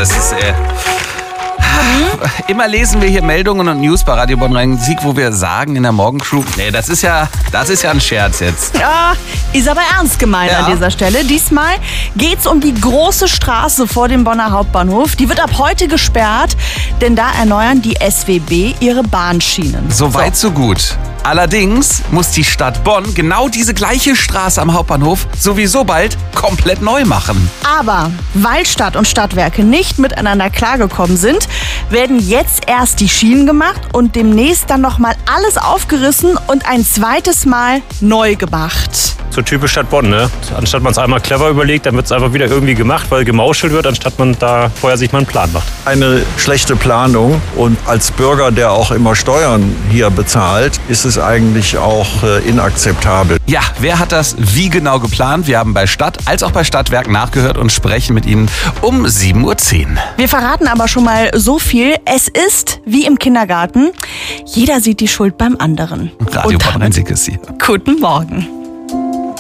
das ist... Immer lesen wir hier Meldungen und News bei Radio Bonn-Rhein-Sieg, wo wir sagen in der Morgencrew, nee, das ist ja ein Scherz jetzt. Ja, ist aber ernst gemeint an dieser Stelle. Diesmal geht's um die große Straße vor dem Bonner Hauptbahnhof. Die wird ab heute gesperrt, denn da erneuern die SWB ihre Bahnschienen. So weit, so gut. Allerdings muss die Stadt Bonn genau diese gleiche Straße am Hauptbahnhof sowieso bald komplett neu machen. Aber weil Stadt und Stadtwerke nicht miteinander klargekommen sind, werden jetzt erst die Schienen gemacht und demnächst dann nochmal alles aufgerissen und ein zweites Mal neu gemacht. So typisch Stadt Bonn, ne? Anstatt man es einmal clever überlegt, dann wird es einfach wieder irgendwie gemacht, weil gemauschelt wird, anstatt man da vorher sich mal einen Plan macht. Eine schlechte Planung, und als Bürger, der auch immer Steuern hier bezahlt, ist es eigentlich auch inakzeptabel. Ja, wer hat das wie genau geplant? Wir haben bei Stadt als auch bei Stadtwerk nachgehört und sprechen mit Ihnen um 7.10 Uhr. Wir verraten aber schon mal so viel. Es ist wie im Kindergarten. Jeder sieht die Schuld beim anderen. Radio Bonn-Rhein-Sieg ist hier. Guten Morgen.